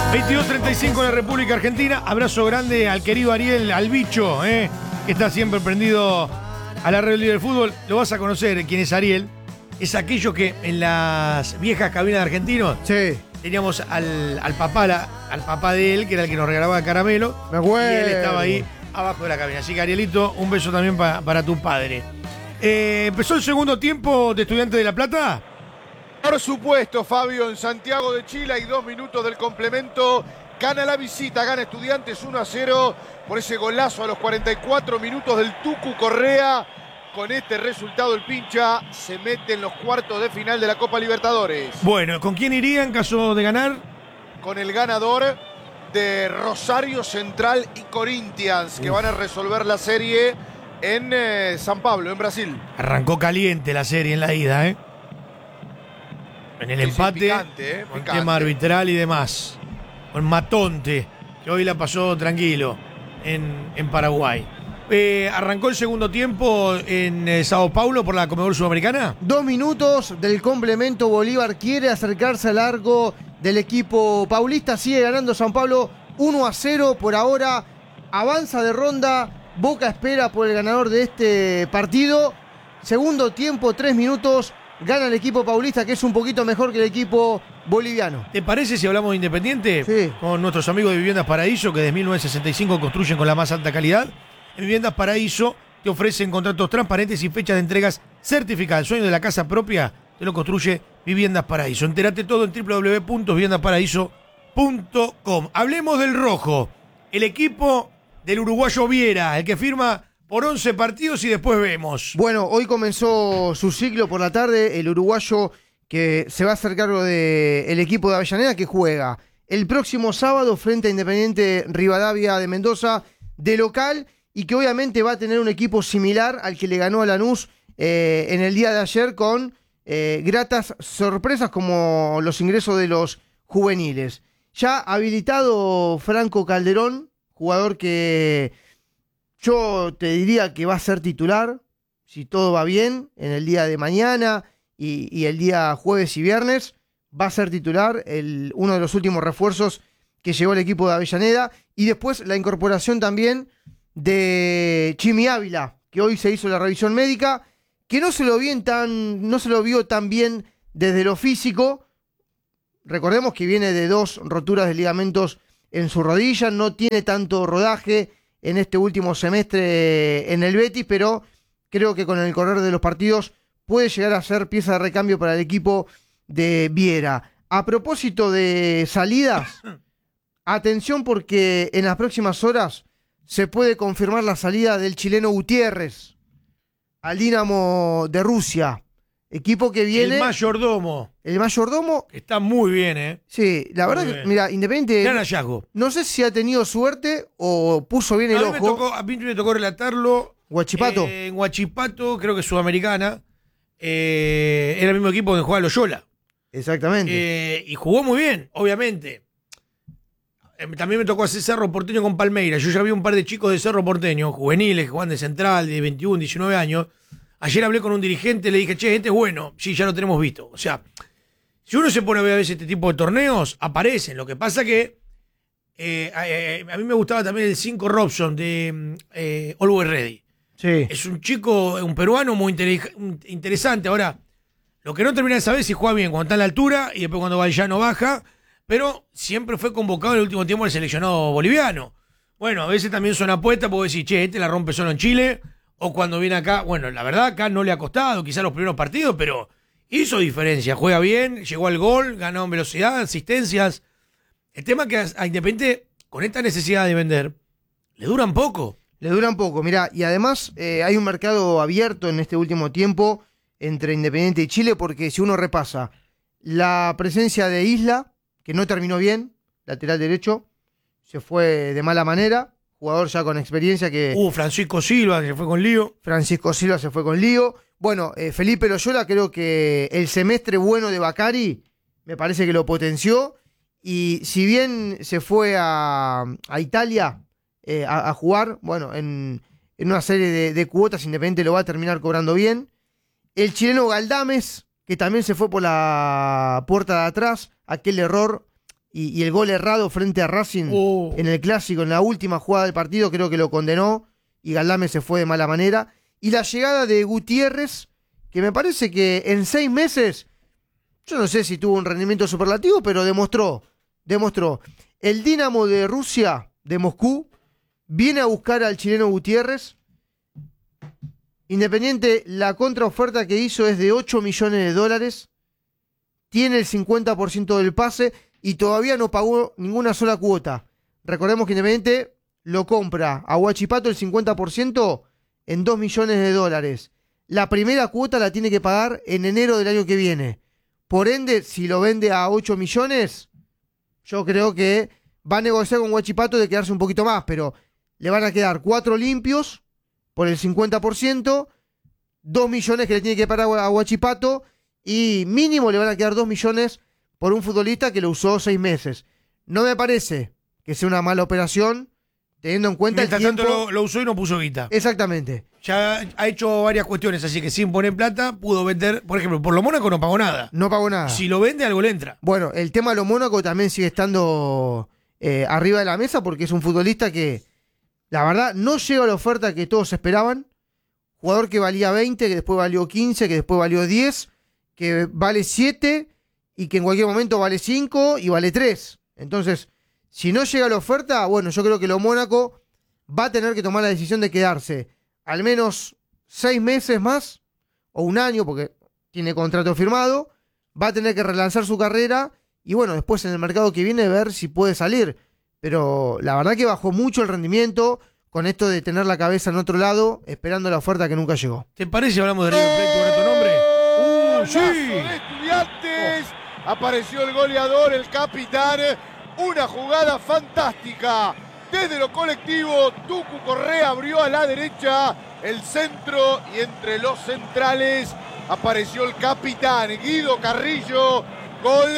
22:35 en la República Argentina. Abrazo grande al querido Ariel, al bicho, que está siempre prendido a la red del fútbol. Lo vas a conocer, quién es Ariel. Es aquello que en las viejas cabinas de Argentinos teníamos al papá de él, que era el que nos regalaba caramelo. Me acuerdo. Y él estaba ahí abajo de la cabina. Así que, Arielito, un beso también para tu padre. ¿Empezó el segundo tiempo de Estudiantes de La Plata? Por supuesto, Fabio, en Santiago de Chile hay 2 minutos del complemento. Gana la visita, gana Estudiantes 1-0 por ese golazo a los 44 minutos del Tucu Correa. Con este resultado el pincha se mete en los cuartos de final de la Copa Libertadores. Bueno, ¿con quién iría en caso de ganar? Con el ganador de Rosario Central y Corinthians, que van a resolver la serie en San Pablo, en Brasil. Arrancó caliente la serie en la ida, En el empate, picante, con picante. tema arbitral y demás. Con Matonte, que hoy la pasó tranquilo en Paraguay. ¿Arrancó el segundo tiempo en Sao Paulo por la Conmebol Sudamericana? 2 minutos del complemento. Bolívar quiere acercarse al arco del equipo paulista. Sigue ganando San Pablo 1-0 por ahora. Avanza de ronda. Boca espera por el ganador de este partido. Segundo tiempo, 3 minutos. Gana el equipo paulista, que es un poquito mejor que el equipo boliviano. ¿Te parece si hablamos de Independiente? Sí. Con nuestros amigos de Viviendas Paraíso, que desde 1965 construyen con la más alta calidad. En Viviendas Paraíso te ofrecen contratos transparentes y fechas de entregas certificadas. El sueño de la casa propia te lo construye Viviendas Paraíso. Entérate todo en www.viviendasparaíso.com. Hablemos del rojo, el equipo del uruguayo Viera, el que firma por 11 partidos y después vemos. Bueno, hoy comenzó su ciclo por la tarde, el uruguayo que se va a hacer cargo del equipo de Avellaneda, que juega el próximo sábado frente a Independiente Rivadavia de Mendoza de local, y que obviamente va a tener un equipo similar al que le ganó a Lanús en el día de ayer, con gratas sorpresas como los ingresos de los juveniles. Ya habilitado Franco Calderón, jugador que yo te diría que va a ser titular, si todo va bien, en el día de mañana y el día jueves y viernes. Va a ser titular, uno de los últimos refuerzos que llegó el equipo de Avellaneda. Y después la incorporación también de Chimi Ávila, que hoy se hizo la revisión médica, que no se lo vio tan bien desde lo físico. Recordemos que viene de 2 roturas de ligamentos en su rodilla, no tiene tanto rodaje en este último semestre en el Betis, pero creo que con el correr de los partidos puede llegar a ser pieza de recambio para el equipo de Viera. A propósito de salidas, atención, porque en las próximas horas se puede confirmar la salida del chileno Gutiérrez al Dinamo de Rusia. Equipo que viene... El mayordomo. El mayordomo. Está muy bien, Sí, la verdad que, mira, Independiente... Gran hallazgo. No sé si ha tenido suerte o puso bien el ojo. A mí me tocó relatarlo. Huachipato. En Huachipato, creo que Sudamericana. Era el mismo equipo donde jugaba Loyola. Exactamente. Y jugó muy bien, obviamente. También me tocó hacer Cerro Porteño con Palmeiras. Yo ya vi un par de chicos de Cerro Porteño, juveniles, que juegan de central, de 21, 19 años. Ayer hablé con un dirigente, le dije, che, este es bueno. Sí, ya lo tenemos visto. O sea, si uno se pone a ver a veces este tipo de torneos, aparecen. Lo que pasa que a mí me gustaba también el 5 Robson de Always Ready. Sí. Es un chico, un peruano muy interesante. Ahora, lo que no termina de saber es si juega bien cuando está en la altura y después cuando va al llano baja, pero siempre fue convocado en el último tiempo el seleccionado boliviano. Bueno, a veces también son apuestas porque decís, che, este la rompe solo en Chile, o cuando viene acá, bueno, la verdad acá no le ha costado, quizás los primeros partidos, pero hizo diferencia, juega bien, llegó al gol, ganó en velocidad, asistencias. El tema es que a Independiente, con esta necesidad de vender, le duran poco. Le duran poco, mirá, y además hay un mercado abierto en este último tiempo entre Independiente y Chile, porque si uno repasa la presencia de Isla, que no terminó bien, lateral derecho, se fue de mala manera, jugador ya con experiencia que... Francisco Silva, que se fue con lío. Francisco Silva se fue con lío. Bueno, Felipe Loyola, creo que el semestre bueno de Bacari me parece que lo potenció, y si bien se fue a Italia a jugar, bueno, en una serie de cuotas, Independiente lo va a terminar cobrando bien. El chileno Galdames, que también se fue por la puerta de atrás, aquel error y el gol errado frente a Racing en el Clásico, en la última jugada del partido, creo que lo condenó y Galdame se fue de mala manera. Y la llegada de Gutiérrez, que me parece que en 6 meses, yo no sé si tuvo un rendimiento superlativo, pero demostró. El Dinamo de Rusia, de Moscú, viene a buscar al chileno Gutiérrez. Independiente, la contraoferta que hizo es de $8 millones. Tiene el 50% del pase y todavía no pagó ninguna sola cuota. Recordemos que Independiente lo compra a Huachipato el 50% en $2 millones. La primera cuota la tiene que pagar en enero del año que viene. Por ende, si lo vende a 8 millones, yo creo que va a negociar con Huachipato de quedarse un poquito más, pero le van a quedar 4 limpios por el 50%, 2 millones que le tiene que pagar a Huachipato y mínimo le van a quedar 2 millones por un futbolista que lo usó 6 meses. No me parece que sea una mala operación, teniendo en cuenta mientras el tiempo. tanto lo usó y no puso guita. Exactamente. Ya ha hecho varias cuestiones, así que sin poner plata pudo vender. Por ejemplo, por lo Mónaco no pagó nada. No pagó nada. Si lo vende, algo le entra. Bueno, el tema de lo Mónaco también sigue estando arriba de la mesa porque es un futbolista que, la verdad, no llega a la oferta que todos esperaban. Jugador que valía 20, que después valió 15, que después valió 10, que vale 7 y que en cualquier momento vale 5 y vale 3. Entonces, si no llega a la oferta, bueno, yo creo que lo Mónaco va a tener que tomar la decisión de quedarse al menos 6 meses más o un año, porque tiene contrato firmado, va a tener que relanzar su carrera y bueno, después en el mercado que viene ver si puede salir. Pero la verdad que bajó mucho el rendimiento con esto de tener la cabeza en otro lado, esperando la oferta que nunca llegó. ¿Te parece si hablamos de River Plate con otro nombre? ¡Sí! De Estudiantes. Apareció el goleador, el capitán. Una jugada fantástica. Desde lo colectivo, Tucu Correa abrió a la derecha el centro y entre los centrales apareció el capitán Guido Carrillo. Gol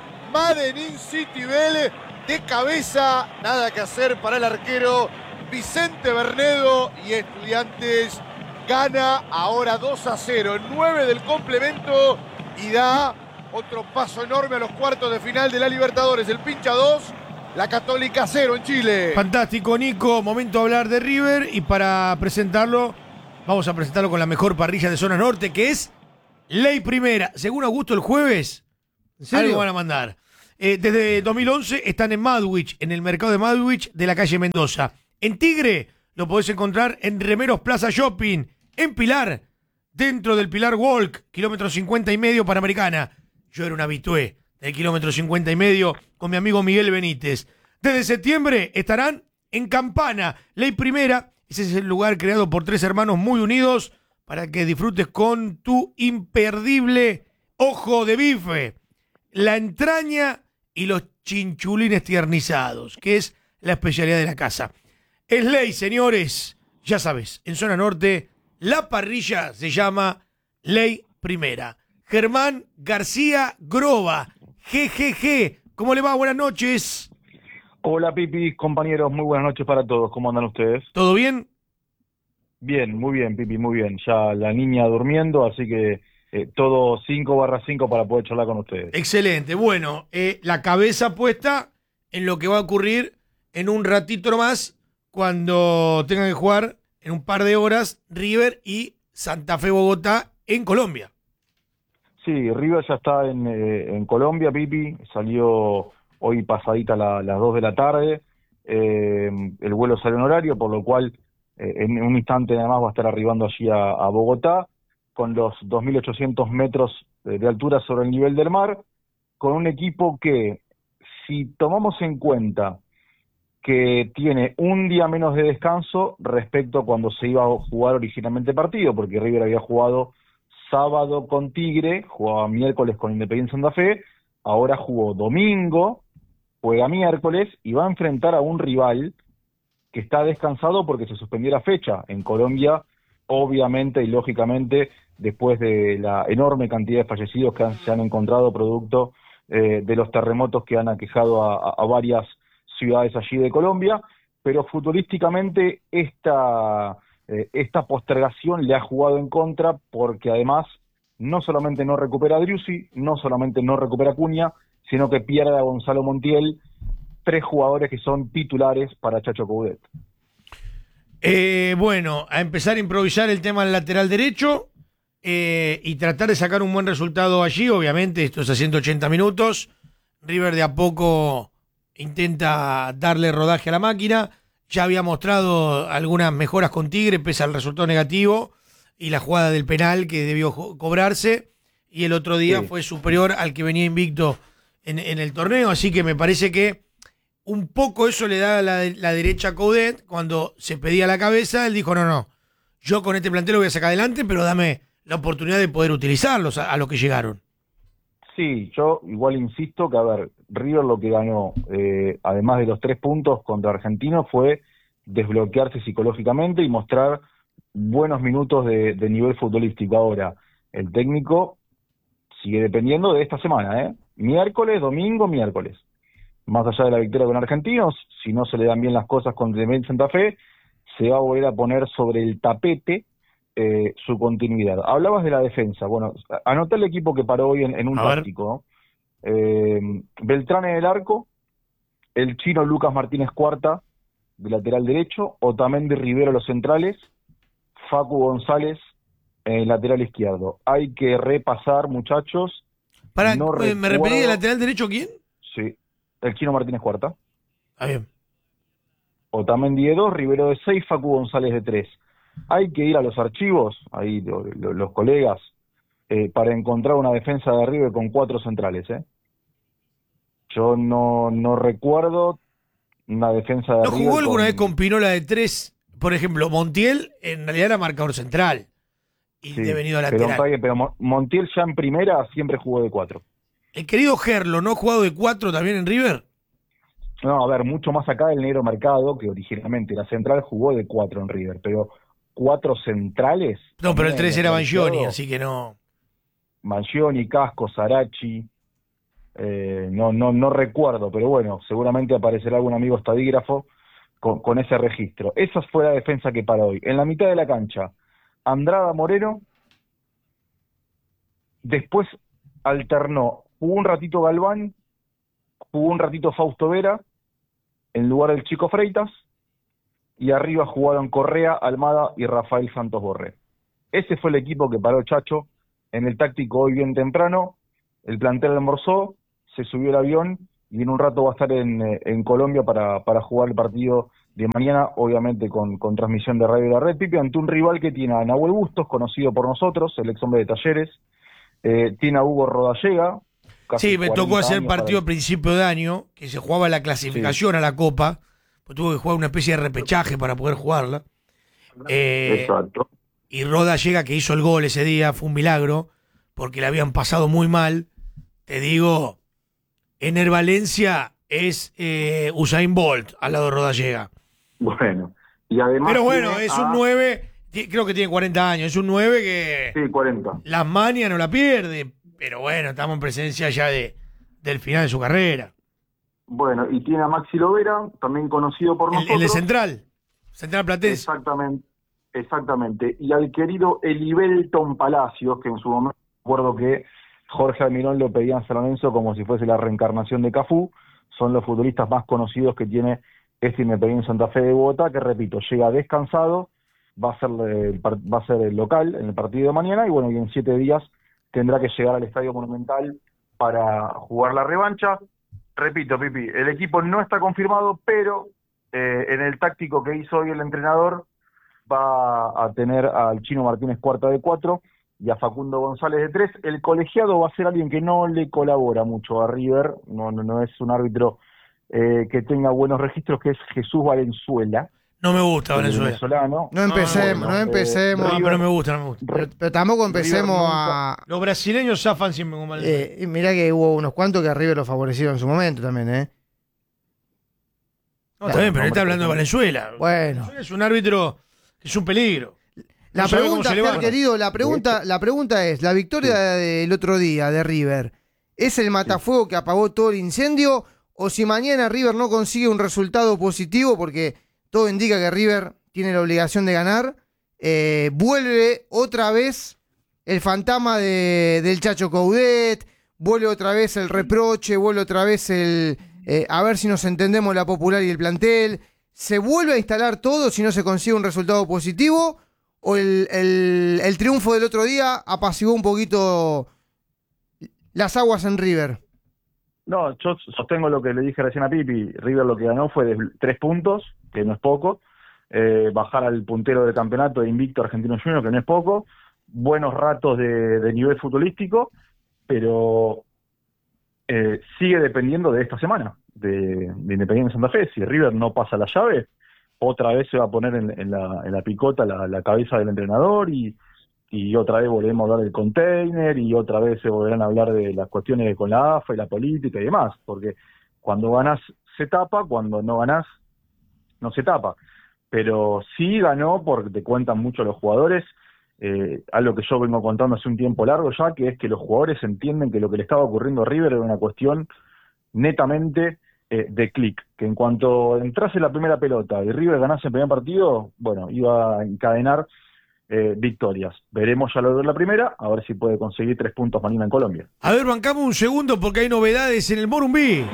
Madenin Citibel de cabeza. Nada que hacer para el arquero Vicente Bernedo y Estudiantes gana ahora 2-0 en 9 del complemento y da otro paso enorme a los cuartos de final de la Libertadores. El pincha 2. La Católica 0 en Chile. Fantástico, Nico. Momento de hablar de River y para presentarlo, vamos a presentarlo con la mejor parrilla de zona norte, que es Ley Primera. Según Augusto, el jueves, ¿En serio? algo van a mandar. Desde 2011 están en Madwich, en el mercado de Madwich de la calle Mendoza. En Tigre lo podés encontrar en Remeros Plaza Shopping. En Pilar, dentro del Pilar Walk, kilómetro 50,5 Panamericana. Yo era un habitué del kilómetro 50,5 con mi amigo Miguel Benítez. Desde septiembre estarán en Campana, Ley Primera. Ese es el lugar creado por 3 hermanos muy unidos para que disfrutes con tu imperdible ojo de bife, la entraña y los chinchulines tiernizados, que es la especialidad de la casa. Es Ley, señores. Ya sabes, en zona norte, la parrilla se llama Ley Primera. Germán García Groba, GGG. ¿Cómo le va? Buenas noches. Hola Pipi, compañeros, muy buenas noches para todos. ¿Cómo andan ustedes? ¿Todo bien? Bien, muy bien, Pipi, muy bien. Ya la niña durmiendo, así que todo 5/5 para poder charlar con ustedes. Excelente. Bueno, la cabeza puesta en lo que va a ocurrir en un ratito más cuando tengan que jugar en un par de horas River y Santa Fe Bogotá en Colombia. Sí, River ya está en Colombia, Pipi. Salió hoy pasadita las 2 de la tarde. El vuelo salió en horario, por lo cual en un instante nada más va a estar arribando allí a Bogotá, con los 2.800 metros de altura sobre el nivel del mar, con un equipo que, si tomamos en cuenta que tiene un día menos de descanso respecto a cuando se iba a jugar originalmente el partido, porque River había jugado sábado con Tigre, jugaba miércoles con Independiente Santa Fe, ahora jugó domingo, juega miércoles y va a enfrentar a un rival que está descansado porque se suspendió la fecha. En Colombia, obviamente y lógicamente, después de la enorme cantidad de fallecidos que se han encontrado producto de los terremotos que han aquejado a varias ciudades allí de Colombia, pero futbolísticamente esta postergación le ha jugado en contra porque además no solamente no recupera a Driussi, no solamente no recupera a Acuña, sino que pierde a Gonzalo Montiel, 3 jugadores que son titulares para Chacho Coudet. Bueno, a empezar a improvisar el tema del lateral derecho y tratar de sacar un buen resultado allí. Obviamente, esto es a 180 minutos. River de a poco intenta darle rodaje a la máquina. Ya había mostrado algunas mejoras con Tigre, pese al resultado negativo y la jugada del penal que debió cobrarse. Y el otro día fue superior al que venía invicto en el torneo. Así que me parece que un poco eso le da la derecha a Coudet. Cuando se pedía la cabeza, él dijo, no, yo con este plantel lo voy a sacar adelante, pero dame la oportunidad de poder utilizarlos a los que llegaron. Sí, yo igual insisto que, a ver, River lo que ganó, además de los 3 puntos contra Argentinos, fue desbloquearse psicológicamente y mostrar buenos minutos de nivel futbolístico. Ahora, el técnico sigue dependiendo de esta semana, miércoles, domingo, miércoles. Más allá de la victoria con Argentinos, si no se le dan bien las cosas con Independiente Santa Fe, se va a volver a poner sobre el tapete su continuidad. Hablabas de la defensa. Bueno, anota el equipo que paró hoy en un táctico, ¿no? Beltrán en el arco, el chino Lucas Martínez Cuarta, de lateral derecho, Otamendi Rivero los centrales, Facu González en el lateral izquierdo. Hay que repasar, muchachos. ¿Me repetí de lateral derecho quién? Sí, el chino Martínez Cuarta. Está bien. Otamendi de 2, Rivero de 6, Facu González de 3. Hay que ir a los archivos, ahí los colegas, para encontrar una defensa de River con 4 centrales. Yo no recuerdo una defensa de ¿No River jugó alguna vez con Pinola de 3? Por ejemplo, Montiel en realidad era marcador central y devenido a lateral. Pero Montiel ya en primera siempre jugó de 4. ¿El querido Gerlo no ha jugado de 4 también en River? No, a ver, mucho más acá del negro Mercado, que originalmente la central jugó de 4 en River, pero 4 centrales. No, pero el 3 era Bangioni, así que no. Bangioni, Casco, Sarachi, no recuerdo, pero bueno, seguramente aparecerá algún amigo estadígrafo con ese registro. Esa fue la defensa que para hoy. En la mitad de la cancha, Andrada Moreno, después alternó, jugó un ratito Galván, jugó un ratito Fausto Vera, en lugar del Chico Freitas, y arriba jugaron Correa, Almada y Rafael Santos Borré. Ese fue el equipo que paró Chacho en el táctico hoy bien temprano. El plantel almorzó, se subió el avión y en un rato va a estar en Colombia para jugar el partido de mañana, obviamente con transmisión de Radio de la Red, Pipe, ante un rival que tiene a Nahuel Bustos, conocido por nosotros, el ex hombre de Talleres, tiene a Hugo Rodallega. Sí, me tocó hacer partido a principio de año, que se jugaba la clasificación a la Copa, pues tuvo que jugar una especie de repechaje para poder jugarla. Exacto. Y Rodallega, que hizo el gol ese día, fue un milagro, porque le habían pasado muy mal. Te digo, Ener Valencia es Usain Bolt al lado de Rodallega. Bueno, y además. Pero bueno, es un 9, creo que tiene 40 años, es un 9 que. Sí, 40. Las manias no la pierde, pero bueno, estamos en presencia ya del final de su carrera. Bueno, y tiene a Maxi Lovera, también conocido por nosotros. El de Central Platense. Exactamente. Y al querido Elibelton Palacios, que en su momento recuerdo que Jorge Almirón lo pedía en San Lorenzo como si fuese la reencarnación de Cafú. Son los futbolistas más conocidos que tiene este Independiente Santa Fe de Bogotá, que repito, llega descansado, va a ser el local en el partido de mañana, y bueno, y en 7 días tendrá que llegar al Estadio Monumental para jugar la revancha. Repito, Pipi, el equipo no está confirmado, pero en el táctico que hizo hoy el entrenador va a tener al Chino Martínez Cuarta de 4 y a Facundo González de 3. El colegiado va a ser alguien que no le colabora mucho a River, no es un árbitro que tenga buenos registros, que es Jesús Valenzuela. No me gusta Valenzuela. Venezolano. No empecemos. River, no me gusta. Pero tampoco empecemos a. Los brasileños zafan siempre con Valenzuela. Y mirá que hubo unos cuantos que a River lo favorecieron en su momento también, No, está bien, pero él está hablando de Valenzuela. Bueno. Valenzuela es un árbitro que es un peligro. La pregunta, querido, la pregunta es, la victoria del otro día de River, ¿es el matafuego que apagó todo el incendio? ¿O si mañana River no consigue un resultado positivo, porque todo indica que River tiene la obligación de ganar, vuelve otra vez el fantasma del Chacho Coudet, vuelve otra vez el reproche, vuelve otra vez el a ver si nos entendemos la Popular y el plantel. ¿Se vuelve a instalar todo si no se consigue un resultado positivo? ¿O el triunfo del otro día apaciguó un poquito las aguas en River? No, yo sostengo lo que le dije recién a Pipi. River lo que ganó fue de 3 puntos, que no es poco. Bajar al puntero del campeonato de invicto Argentino Junior, que no es poco. Buenos ratos de nivel futbolístico, pero sigue dependiendo de esta semana, de Independiente Santa Fe. Si River no pasa la llave, otra vez se va a poner en la picota la cabeza del entrenador y otra vez volvemos a hablar del container y otra vez se volverán a hablar de las cuestiones con la AFA y la política y demás, porque cuando ganás se tapa, cuando no ganás no se tapa. Pero sí ganó porque te cuentan mucho los jugadores, algo que yo vengo contando hace un tiempo largo ya, que es que los jugadores entienden que lo que le estaba ocurriendo a River era una cuestión netamente de clic, que en cuanto entrase la primera pelota y River ganase el primer partido, bueno, iba a encadenar victorias. Veremos ya lo de la primera, a ver si puede conseguir 3 puntos mañana en Colombia. A ver, bancamos un segundo porque hay novedades en el Morumbí.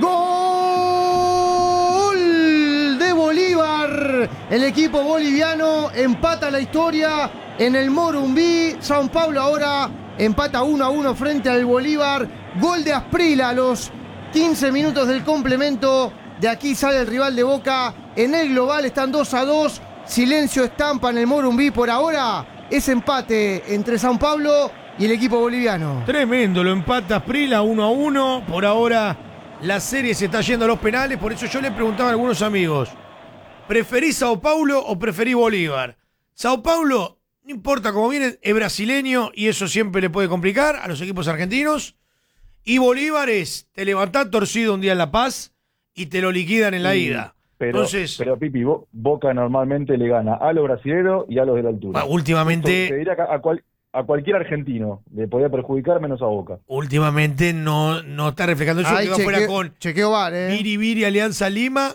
¡Gol de Bolívar! El equipo boliviano empata la historia en el Morumbí. São Paulo ahora empata 1-1 frente al Bolívar. Gol de Asprilla a los 15 minutos del complemento. De aquí sale el rival de Boca. En el global están 2-2. Silencio estampa en el Morumbí. Por ahora es empate entre São Paulo y el equipo boliviano. Tremendo, lo empata Asprilla 1-1. Por ahora la serie se está yendo a los penales. Por eso yo le preguntaba a algunos amigos: ¿preferís Sao Paulo o preferís Bolívar? Sao Paulo, no importa cómo viene, es brasileño y eso siempre le puede complicar a los equipos argentinos. Y Bolívar es, te levantás torcido un día en La Paz y te lo liquidan en la ida. Pero Pipi, Boca normalmente le gana a los brasileños y a los de la altura. Últimamente... Te diría que a cualquier argentino le podía perjudicar menos a Boca. Últimamente no está reflejando eso. Quedó afuera con chequeo VAR, Biribiri Alianza Lima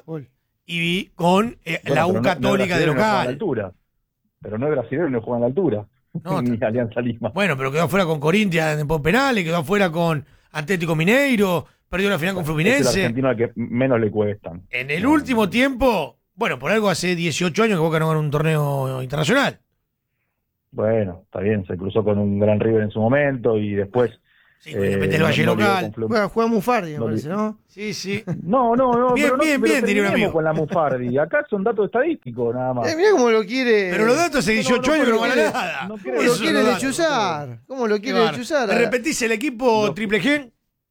y con la U Católica de local. Pero no es brasileño, no juega en la altura. No, ni Alianza Lima. Bueno, pero quedó afuera con Corinthians en penales, quedó afuera con Atlético Mineiro, perdió la final con Fluminense. Es el argentino al que menos le cuestan. En el último tiempo, bueno, por algo hace 18 años que Boca no gana un torneo internacional. Bueno, está bien, se cruzó con un gran River en su momento y después... Sí, de repente el Valle local. Juega Mufardi, me parece, ¿no? Sí. No. Bien, diría un amigo. Con la Mufardi. Acá son datos estadísticos, nada más. Mirá cómo lo quiere. Pero los datos hace 18 años que no gana nada. ¿Cómo lo quiere lechuzar? ¿Cómo lo quiere lechuzar? ¿Me repetís el equipo Triple G?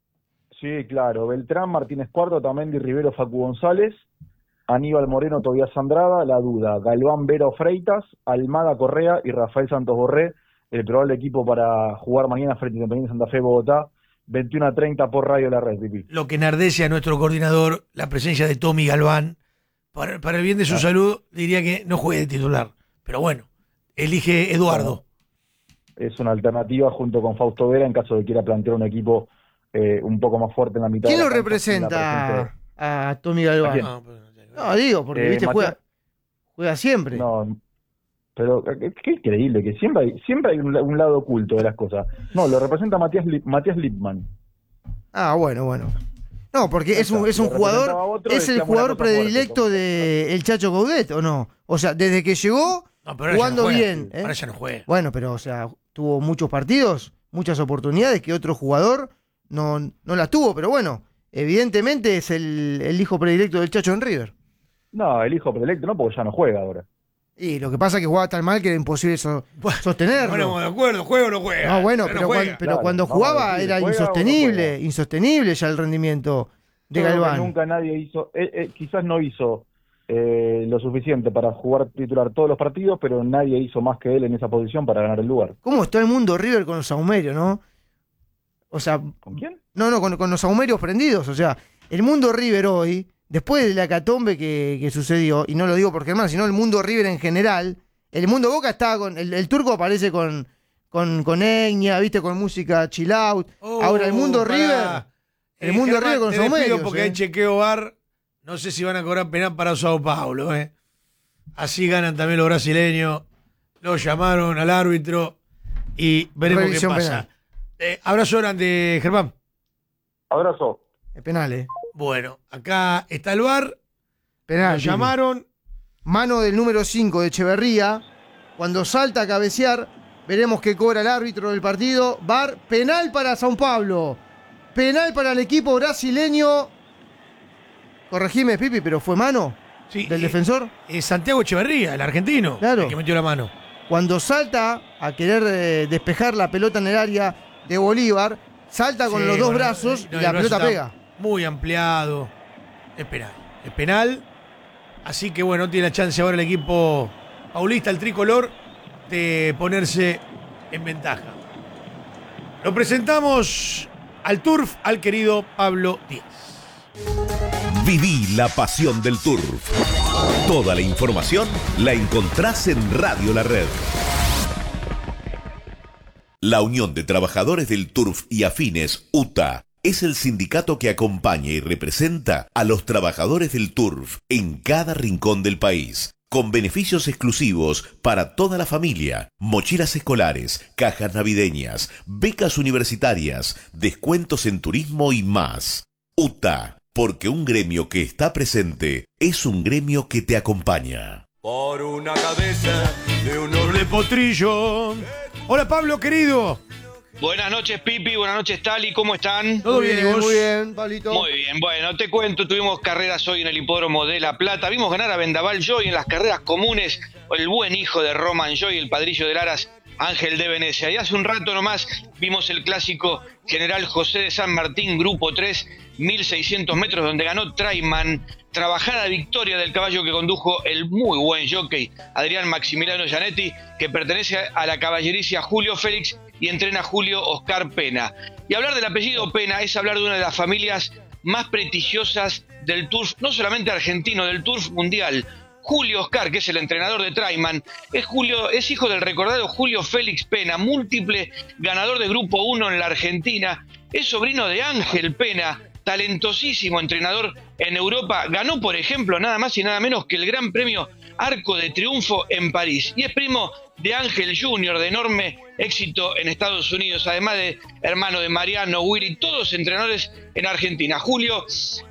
Sí, claro. Beltrán, Martínez Cuarto, Tamendi, Rivero, Facu González, Aníbal Moreno, Tobías Andrada, La Duda, Galván, Vera, Freitas, Almada, Correa y Rafael Santos Borré. El probable equipo para jugar mañana frente a Independiente Santa Fe, Bogotá, 21:30 por Radio La Red, Pipi. Lo que enardece a nuestro coordinador, la presencia de Tommy Galván. Para el bien de su salud, diría que no juegue de titular. Pero bueno, elige Eduardo. Es una alternativa junto con Fausto Vera en caso de quiera plantear un equipo un poco más fuerte en la mitad. ¿Quién de lo la representa a Tommy Galván? No, digo, porque viste, juega siempre. No, pero qué increíble que siempre hay un lado oculto de las cosas. No, lo representa Matías Lipman. Ah, bueno. No, porque es un jugador, es el jugador predilecto de el Chacho Coudet, ¿o no? O sea, desde que llegó, jugando bien. Ahora ya no juega. Bueno, pero o sea, tuvo muchos partidos, muchas oportunidades que otro jugador no las tuvo, pero bueno, evidentemente es el hijo predilecto del Chacho en River. No, el hijo predilecto no, porque ya no juega ahora. Y lo que pasa es que jugaba tan mal que era imposible sostenerlo. Bueno, de acuerdo, juega o no juega. No, bueno, pero cuando jugaba era insostenible ya el rendimiento de Galván. Nunca nadie hizo, quizás no hizo lo suficiente para jugar titular todos los partidos, pero nadie hizo más que él en esa posición para ganar el lugar. ¿Cómo está el mundo River con los saumerios, no? O sea, ¿con quién? No, con los saumerios prendidos. O sea, el mundo River hoy, después de la hecatombe que sucedió, y no lo digo por Germán, sino el mundo River en general, el mundo Boca está con... El turco aparece con etnia, viste, con música chill out. Ahora el mundo River... El mundo Germán, River con saumerios. Porque hay chequeo VAR, no sé si van a cobrar penal para Sao Paulo, Así ganan también los brasileños. Lo llamaron al árbitro y veremos qué pasa. Abrazo grande, Germán. Abrazo. Es penal, Bueno, acá está el VAR. Penal. Lo llamaron. Mano del número 5 de Echeverría. Cuando salta a cabecear, veremos qué cobra el árbitro del partido. VAR, penal para São Paulo. Penal para el equipo brasileño. Corregime, Pipi, pero ¿fue mano Sí, del defensor? Santiago Echeverría, el argentino, Claro. el que metió la mano. Cuando salta a querer despejar la pelota en el área de Bolívar, salta con Sí, los dos bueno, brazos no, y la el brazo pelota está pega. Muy ampliado. Es penal. Es penal. Así que bueno, tiene la chance ahora el equipo paulista, el tricolor, de ponerse en ventaja. Lo presentamos al Turf, al querido Pablo Díaz. Viví la pasión del Turf. Toda la información la encontrás en Radio La Red. La Unión de Trabajadores del Turf y Afines, UTA, es el sindicato que acompaña y representa a los trabajadores del Turf en cada rincón del país, con beneficios exclusivos para toda la familia, mochilas escolares, cajas navideñas, becas universitarias, descuentos en turismo y más. UTA, porque un gremio que está presente es un gremio que te acompaña. Por una cabeza de un noble Potrillo. Hola Pablo, querido. Buenas noches, Pipi, buenas noches, Tali, ¿cómo están? ¿Todo bien, y vos? Muy bien, Pablito. Muy bien, bueno, te cuento, tuvimos carreras hoy en el hipódromo de La Plata, vimos ganar a Vendaval Joy en las carreras comunes, el buen hijo de Roman Joy, el padrillo del Aras, Ángel de Venecia. Y hace un rato nomás vimos el clásico General José de San Martín, Grupo 3, 1600 metros, donde ganó Traiman, trabajada victoria del caballo que condujo el muy buen jockey Adrián Maximiliano Gianetti, que pertenece a la caballericia Julio Félix y entrena a Julio Oscar Pena. Y hablar del apellido Pena es hablar de una de las familias más prestigiosas del turf, no solamente argentino, del turf mundial. Julio Oscar, que es el entrenador de Traiman, es hijo del recordado Julio Félix Pena, múltiple ganador de Grupo 1 en la Argentina, es sobrino de Ángel Pena, talentosísimo entrenador en Europa, ganó por ejemplo nada más y nada menos que el Gran Premio Arco de Triunfo en París, y es primo de Ángel Junior, de enorme éxito en Estados Unidos, además de hermano de Mariano, Willy, todos entrenadores en Argentina. Julio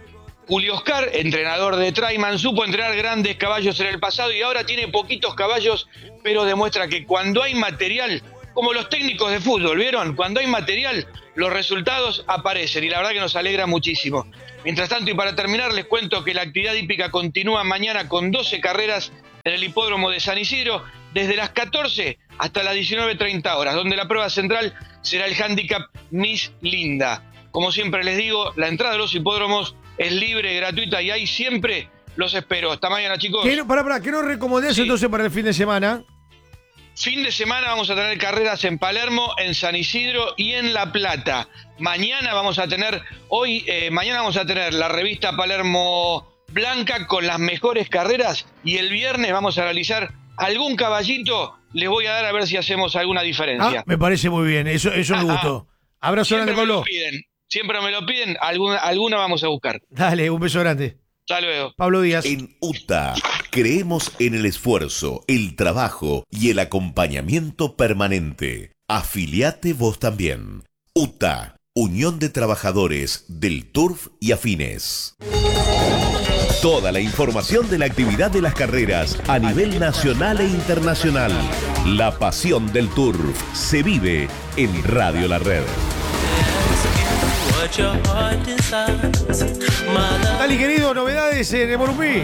Oscar, entrenador de Traiman, supo entrenar grandes caballos en el pasado y ahora tiene poquitos caballos, pero demuestra que cuando hay material, como los técnicos de fútbol, ¿vieron? Cuando hay material, los resultados aparecen y la verdad que nos alegra muchísimo. Mientras tanto, y para terminar, les cuento que la actividad hípica continúa mañana con 12 carreras en el hipódromo de San Isidro, desde las 14 hasta las 19:30 horas, donde la prueba central será el handicap Miss Linda. Como siempre les digo, la entrada de los hipódromos es libre, gratuita y ahí siempre los espero. Hasta mañana, chicos. ¿Qué nos recomendás Sí. entonces para el fin de semana? Fin de semana vamos a tener carreras en Palermo, en San Isidro y en La Plata. Mañana vamos a tener la revista Palermo Blanca con las mejores carreras y el viernes vamos a realizar algún caballito. Les voy a dar a ver si hacemos alguna diferencia. Me parece muy bien, eso me gustó. Abrazo grande, Pablo. Siempre me lo piden, alguna vamos a buscar. Dale, un beso grande. Hasta luego. Pablo Díaz. En UTA creemos en el esfuerzo, el trabajo y el acompañamiento permanente. Afiliate vos también. UTA, Unión de Trabajadores del Turf y Afines. Toda la información de la actividad de las carreras a nivel nacional e internacional. La pasión del Turf se vive en Radio La Red. Dale, querido, novedades en el Morumbi.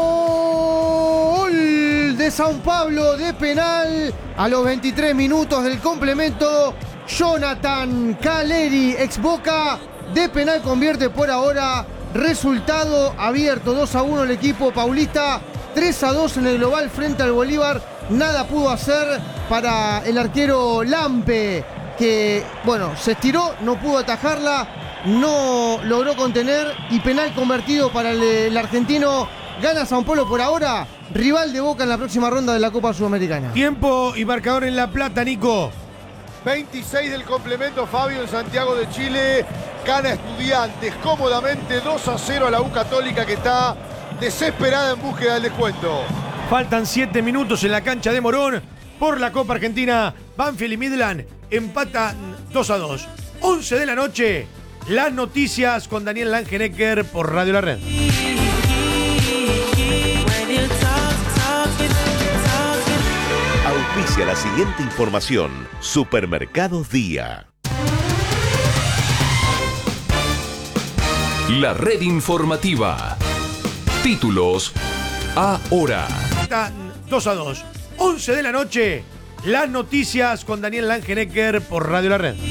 Gol de São Paulo de penal a los 23 minutos del complemento. Jonathan Caleri, ex Boca, de penal convierte por ahora. Resultado abierto, 2-1 el equipo paulista, 3-2 en el global frente al Bolívar. Nada pudo hacer para el arquero Lampe, que, bueno, se estiró, no pudo atajarla, no logró contener y penal convertido para el argentino. Gana São Paulo por ahora, rival de Boca en la próxima ronda de la Copa Sudamericana. Tiempo y marcador en La Plata, Nico. 26 del complemento, Fabio, en Santiago de Chile. Gana Estudiantes cómodamente 2-0 a la U Católica, que está desesperada en búsqueda del descuento. Faltan 7 minutos en la cancha de Morón por la Copa Argentina. Banfield y Midland empatan 2-2. 11 de la noche. las noticias con Daniel Langenecker por Radio La Red. Auspicia la siguiente información. Supermercados Día. La red informativa. Títulos ahora. Está 2-2. 11 de la noche. Las noticias con Daniel Langenecker por Radio La Red.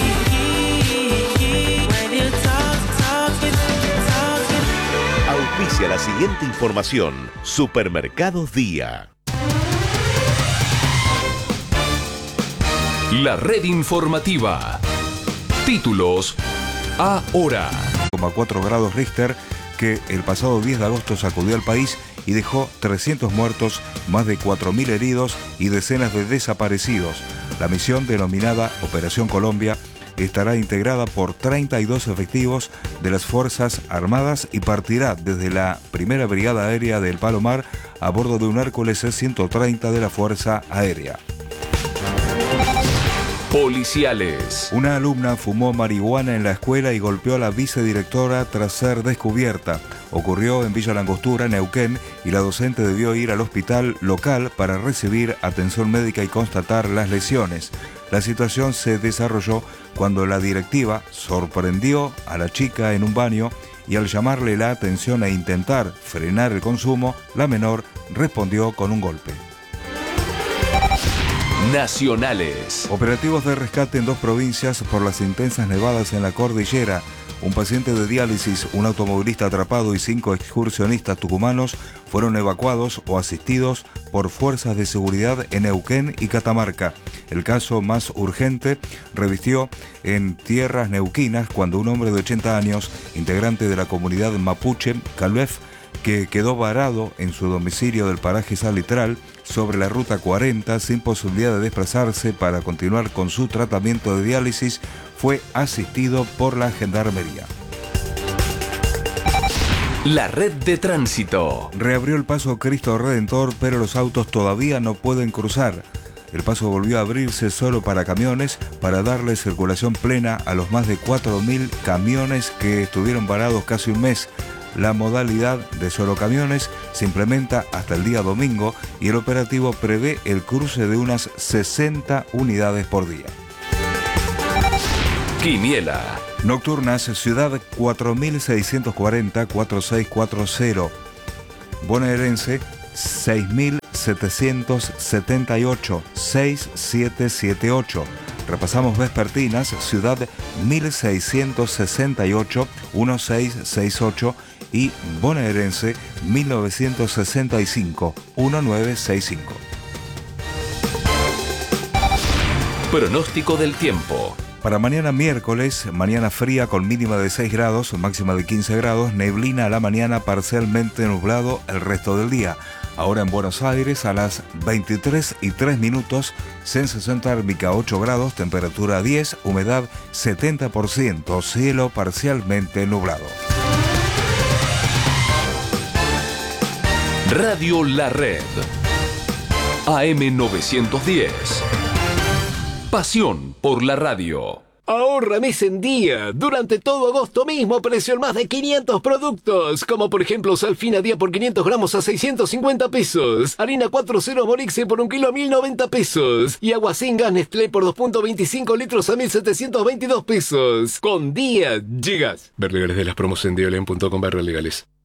Auspicia la siguiente información. Supermercados Día. La red informativa. Títulos ahora. 4 grados Richter que el pasado 10 de agosto sacudió al país y dejó 300 muertos, más de 4.000 heridos y decenas de desaparecidos. La misión, denominada Operación Colombia, estará integrada por 32 efectivos de las Fuerzas Armadas y partirá desde la Primera Brigada Aérea del Palomar a bordo de un Hércules C-130 de la Fuerza Aérea. Policiales. Una alumna fumó marihuana en la escuela y golpeó a la vicedirectora tras ser descubierta. Ocurrió en Villa Langostura, Neuquén, y la docente debió ir al hospital local para recibir atención médica y constatar las lesiones. La situación se desarrolló cuando la directiva sorprendió a la chica en un baño y al llamarle la atención e intentar frenar el consumo, la menor respondió con un golpe. Nacionales. Operativos de rescate en 2 provincias por las intensas nevadas en la cordillera. Un paciente de diálisis, un automovilista atrapado y 5 excursionistas tucumanos fueron evacuados o asistidos por fuerzas de seguridad en Neuquén y Catamarca. El caso más urgente revistió en tierras neuquinas cuando un hombre de 80 años, integrante de la comunidad mapuche, Calvef, que quedó varado en su domicilio del paraje Salitral sobre la ruta 40 sin posibilidad de desplazarse para continuar con su tratamiento de diálisis, fue asistido por la Gendarmería. La red de tránsito. Reabrió el paso Cristo Redentor, pero los autos todavía no pueden cruzar. El paso volvió a abrirse solo para camiones para darle circulación plena a los más de 4.000 camiones que estuvieron varados casi un mes. La modalidad de solo camiones se implementa hasta el día domingo y el operativo prevé el cruce de unas 60 unidades por día. Quiniela. Nocturnas, Ciudad 4640-4640. Bonaerense 6778-6778. Repasamos vespertinas, Ciudad 1668-1668 y bonaerense 1965-1965. Pronóstico del tiempo. Para mañana miércoles, mañana fría con mínima de 6 grados, máxima de 15 grados, neblina a la mañana, parcialmente nublado el resto del día. Ahora en Buenos Aires a las 23:03, sensación térmica 8 grados, temperatura 10, humedad 70%, cielo parcialmente nublado. Radio La Red. AM 910. Pasión por la radio. Ahorra mes en día. Durante todo agosto mismo precio en más de 500 productos. Como por ejemplo Salfina día por 500 gramos a 650 pesos. Harina 4.0 Morixe por 1 kilo a 1.090 pesos. Y agua sin gas Nestlé por 2.25 litros a 1.722 pesos. Con día llegas. Ver legales de las promos en diolen.com/legales.